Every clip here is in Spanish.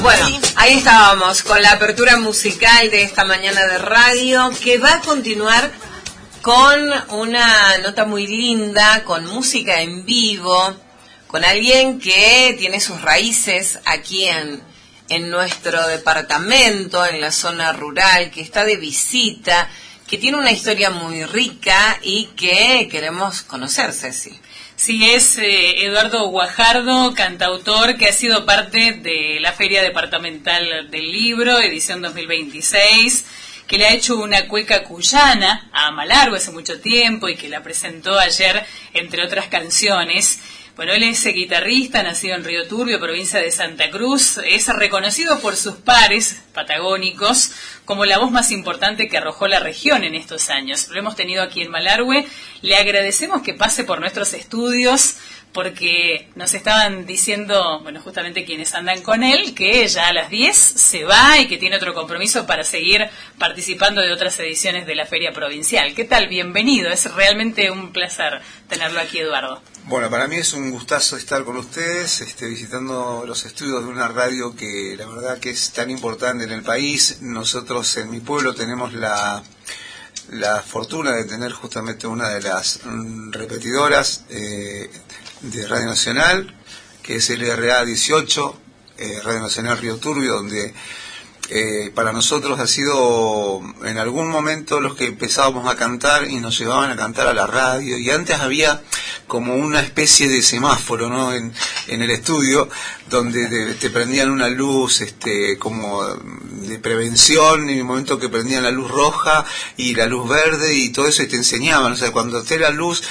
Bueno, ahí estábamos con la apertura musical de esta mañana de radio, que va a continuar con una nota muy linda, con música en vivo, con alguien que tiene sus raíces aquí en nuestro departamento, en la zona rural, que está de visita, que tiene una historia muy rica y que queremos conocer, Ceci. Sí, es Eduardo Guajardo, cantautor que ha sido parte de la Feria Departamental del Libro, edición 2026, que le ha hecho una cueca cuyana a Malargüe hace mucho tiempo y que la presentó ayer, entre otras canciones. Bueno, él es guitarrista, nacido en Río Turbio, provincia de Santa Cruz. Es reconocido por sus pares patagónicos como la voz más importante que arrojó la región en estos años. Lo hemos tenido aquí en Malargüe. Le agradecemos que pase por nuestros estudios porque nos estaban diciendo, bueno, justamente quienes andan con él, que ya a las 10 se va y que tiene otro compromiso para seguir participando de otras ediciones de la Feria Provincial. ¿Qué tal? Bienvenido. Es realmente un placer tenerlo aquí, Eduardo. Bueno, para mí es un gustazo estar con ustedes, visitando los estudios de una radio que la verdad que es tan importante en el país. Nosotros en mi pueblo tenemos la fortuna de tener justamente una de las repetidoras de Radio Nacional, que es el RA 18, Radio Nacional Río Turbio, donde para nosotros ha sido en algún momento los que empezábamos a cantar y nos llevaban a cantar a la radio, y antes había como una especie de semáforo, ¿no? en el estudio, donde te prendían una luz como de prevención, y en el momento que prendían la luz roja y la luz verde y todo eso, y te enseñaban, o sea, cuando esté la luz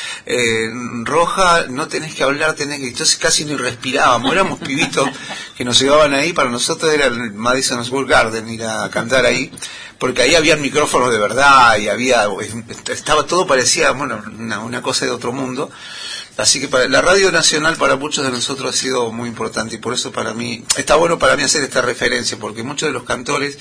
roja no tenés que hablar, entonces casi ni respirábamos, éramos pibitos que nos llevaban ahí. Para nosotros era el Madison Square Garden ir a cantar ahí, porque ahí había micrófonos de verdad y estaba todo, parecía, bueno, una cosa de otro mundo. Así que la Radio Nacional para muchos de nosotros ha sido muy importante, y por eso para mí está bueno para mí hacer esta referencia, porque muchos de los cantores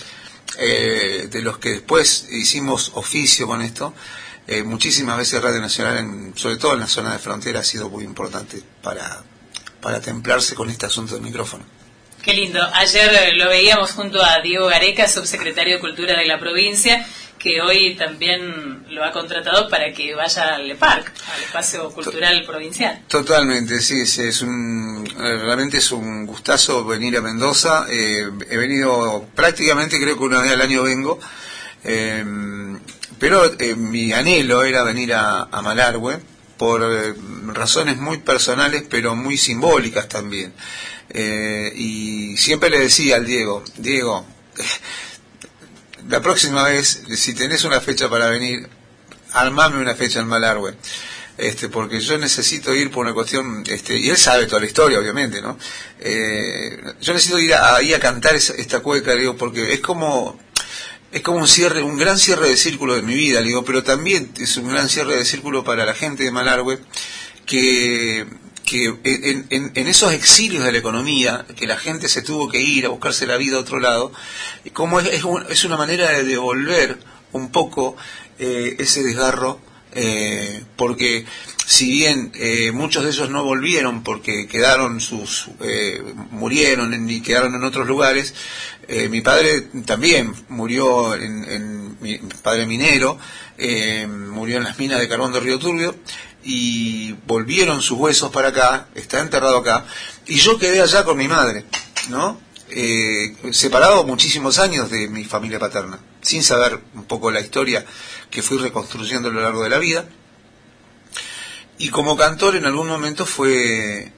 de los que después hicimos oficio con esto, muchísimas veces Radio Nacional, sobre todo en la zona de frontera, ha sido muy importante para templarse con este asunto del micrófono. Qué lindo. Ayer lo veíamos junto a Diego Gareca, subsecretario de Cultura de la provincia, que hoy también lo ha contratado para que vaya al EPARC, al Espacio Cultural Provincial. Totalmente, sí, realmente es un gustazo venir a Mendoza. He venido prácticamente, creo que una vez al año vengo, pero mi anhelo era venir a Malargüe por razones muy personales, pero muy simbólicas también. Y siempre le decía al Diego, la próxima vez, si tenés una fecha para venir, armame una fecha en Malargüe, porque yo necesito ir por una cuestión, y él sabe toda la historia, obviamente, ¿no? Yo necesito ir ahí a cantar esta cueca, digo, porque es como un cierre, un gran cierre de círculo de mi vida, digo, pero también es un gran cierre de círculo para la gente de Malargüe, que en esos exilios de la economía, que la gente se tuvo que ir a buscarse la vida a otro lado, como es una manera de devolver un poco ese desgarro, porque si bien muchos de ellos no volvieron porque murieron y quedaron en otros lugares, mi padre también murió, mi padre minero, murió en las minas de carbón de Río Turbio, y volvieron sus huesos para acá, está enterrado acá, y yo quedé allá con mi madre, ¿no? Separado muchísimos años de mi familia paterna, sin saber un poco la historia que fui reconstruyendo a lo largo de la vida. Y como cantor en algún momento fue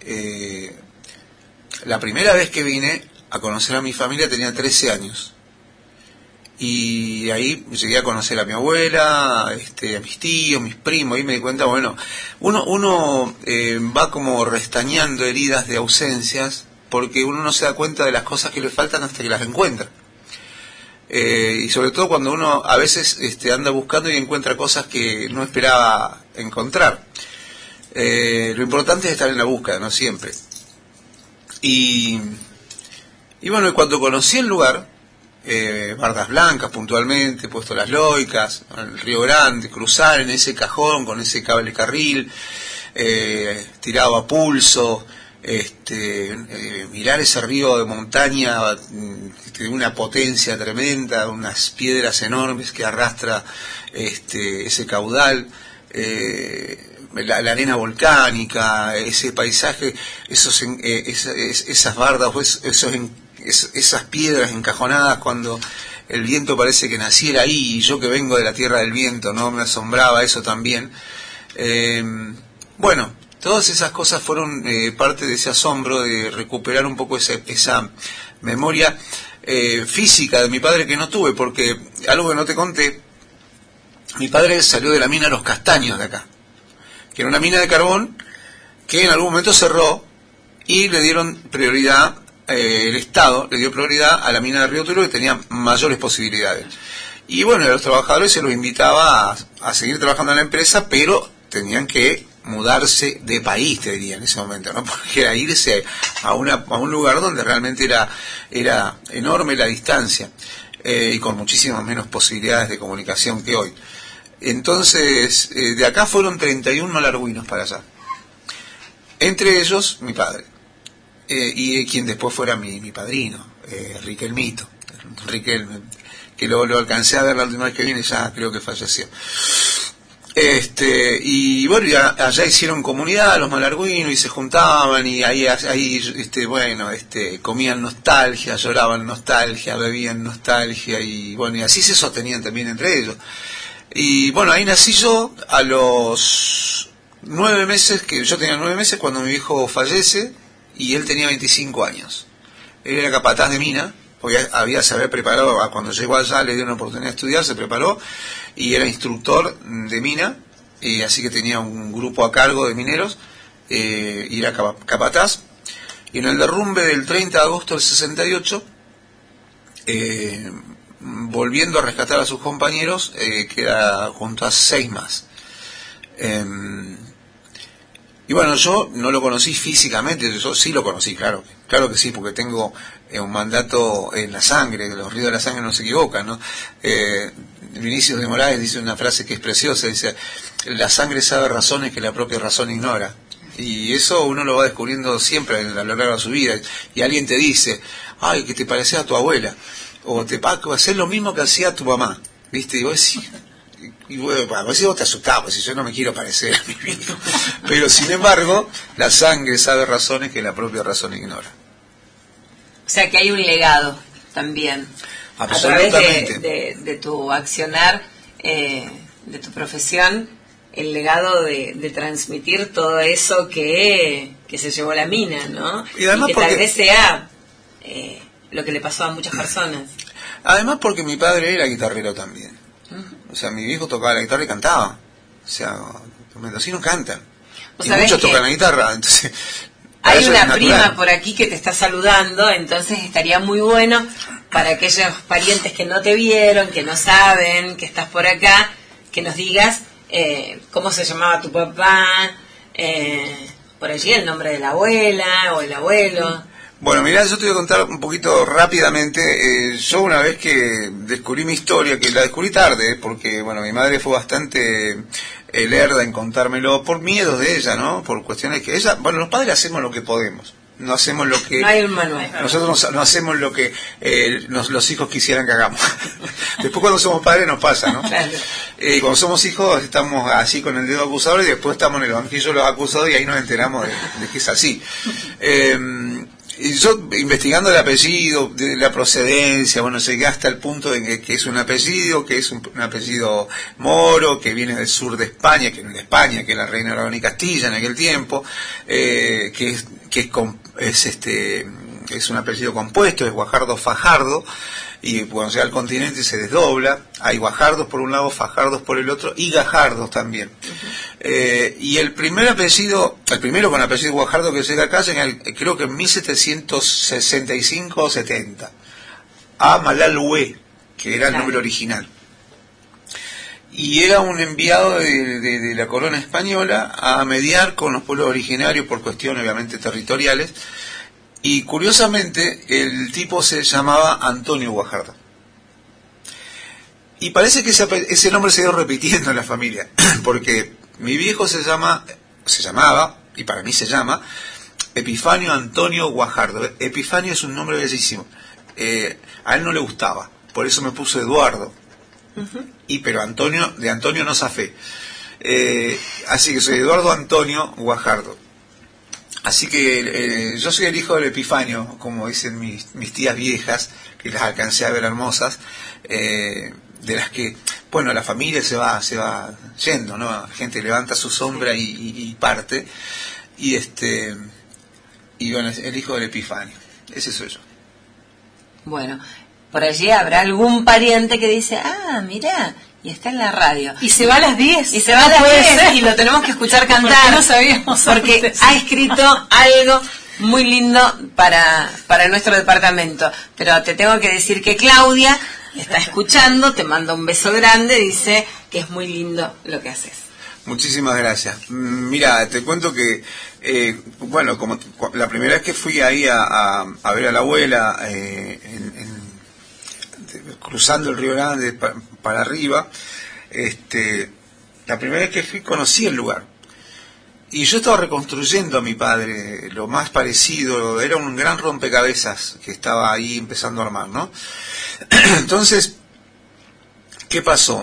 la primera vez que vine a conocer a mi familia, tenía 13 años. Y ahí llegué a conocer a mi abuela, a mis tíos, mis primos, y me di cuenta, bueno, uno va como restañando heridas de ausencias, porque uno no se da cuenta de las cosas que le faltan hasta que las encuentra. Y sobre todo cuando uno a veces anda buscando y encuentra cosas que no esperaba encontrar. Lo importante es estar en la búsqueda, no siempre. Y bueno, y cuando conocí el lugar, Bardas Blancas puntualmente, Puesto Las Loicas, el Río Grande, cruzar en ese cajón con ese cable carril, tirado a pulso, mirar ese río de montaña de una potencia tremenda, unas piedras enormes que arrastra ese caudal, la arena volcánica, ese paisaje, esas bardas, esas piedras encajonadas cuando el viento parece que naciera ahí, y yo que vengo de la tierra del viento, ¿no? Me asombraba eso también. Bueno, todas esas cosas fueron parte de ese asombro de recuperar un poco esa memoria física de mi padre que no tuve, porque algo que no te conté, mi padre salió de la mina Los Castaños de acá, que era una mina de carbón que en algún momento cerró y le dieron prioridad, el Estado le dio prioridad a la mina de Río Turbio, que tenía mayores posibilidades. Y bueno, a los trabajadores se los invitaba a seguir trabajando en la empresa, pero tenían que mudarse de país, te diría en ese momento, ¿no? Porque era irse a un lugar donde realmente era enorme la distancia, y con muchísimas menos posibilidades de comunicación que hoy. Entonces, de acá fueron 31 malargüinos para allá. Entre ellos, mi padre. Y quien después fuera mi padrino, Riquelmito. Riquelme, que lo alcancé a ver la última vez que vine, ya creo que falleció. Y bueno, allá hicieron comunidad los malargüinos y se juntaban y ahí comían nostalgia, lloraban nostalgia, bebían nostalgia y bueno, y así se sostenían también entre ellos. Y bueno, ahí nací yo a los 9 meses, que yo tenía 9 meses cuando mi viejo fallece y él tenía 25 años. Él era capataz de mina, porque se había preparado, cuando llegó allá le dio una oportunidad de estudiar, se preparó y era instructor de mina, así que tenía un grupo a cargo de mineros, y era capataz. Y en el derrumbe del 30 de agosto del 68, volviendo a rescatar a sus compañeros, queda junto a 6 más. Y bueno, yo no lo conocí físicamente, yo sí lo conocí, claro que sí, porque tengo un mandato en la sangre, que los ríos de la sangre no se equivocan, ¿no? Vinicius de Moraes dice una frase que es preciosa, dice: la sangre sabe razones que la propia razón ignora. Y eso uno lo va descubriendo siempre a lo largo de su vida. Y alguien te dice: ay, que te pareces a tu abuela, o te va a hacer lo mismo que hacía tu mamá, ¿viste? Y vos decís, y bueno, a veces vos te asustás, pues si yo no me quiero parecer a mi viejo. Pero sin embargo, la sangre sabe razones que la propia razón ignora. O sea que hay un legado también a través de tu accionar, de tu profesión, el legado de transmitir todo eso que se llevó la mina, ¿no? Y además que tal vez sea lo que le pasó a muchas personas. Además porque mi padre era guitarrero también. O sea, mi viejo tocaba la guitarra y cantaba. O sea, los mendocinos cantan. Y muchos tocan la guitarra, entonces... Hay una prima por aquí que te está saludando, entonces estaría muy bueno para aquellos parientes que no te vieron, que no saben que estás por acá, que nos digas cómo se llamaba tu papá, por allí el nombre de la abuela o el abuelo. Bueno, mirá, yo te voy a contar un poquito rápidamente. Yo una vez que descubrí mi historia, que la descubrí tarde, porque bueno, mi madre fue bastante lerda en contármelo por miedos de ella, ¿no? Por cuestiones que ella, bueno, los padres hacemos lo que podemos. No hacemos lo que... No hay un manual. Nosotros no hacemos lo que los hijos quisieran que hagamos. Después cuando somos padres nos pasa, ¿no? Claro. Cuando somos hijos estamos así con el dedo acusador y después estamos en el banquillo de los acusados y ahí nos enteramos de que es así. Y yo investigando el apellido, de la procedencia, bueno, llegué hasta el punto de que es un apellido, que es un apellido moro, que viene del sur de España, que no es de España, que es la reina Aragón y Castilla en aquel tiempo, que es un apellido compuesto, es Guajardo Fajardo, y cuando llega al continente se desdobla, hay Guajardos por un lado, Fajardos por el otro, y Gajardos también. Y el primero con apellido Guajardo que llega acá, creo que en 1765 o 70, a Malalhue, que era el nombre original. Y era un enviado de la corona española a mediar con los pueblos originarios por cuestiones obviamente territoriales. Y curiosamente, el tipo se llamaba Antonio Guajardo. Y parece que ese nombre se ha ido repitiendo en la familia, porque mi viejo se llamaba, y para mí se llama, Epifanio Antonio Guajardo. Epifanio es un nombre bellísimo. A él no le gustaba, por eso me puso Eduardo. Pero de Antonio no zafé. Así que soy Eduardo Antonio Guajardo. Así que yo soy el hijo del Epifanio, como dicen mis tías viejas, que las alcancé a ver hermosas, de las que, bueno, la familia se va yendo, ¿no? La gente levanta su sombra y parte, y bueno, el hijo del Epifanio, ese soy yo. Bueno, por allí habrá algún pariente que dice, mirá, y está en la radio. Y se va a las 10. Y se va a las 10 y lo tenemos que escuchar cantar. Porque no sabíamos porque antes. Ha escrito algo muy lindo para nuestro departamento. Pero te tengo que decir que Claudia está escuchando, te manda un beso grande, dice que es muy lindo lo que haces. Muchísimas gracias. Mira, te cuento que, bueno, como la primera vez que fui ahí a ver a la abuela, cruzando el Río Grande para arriba, la primera vez que fui conocí el lugar. Y yo estaba reconstruyendo a mi padre, lo más parecido, era un gran rompecabezas que estaba ahí empezando a armar, ¿no? Entonces, ¿qué pasó?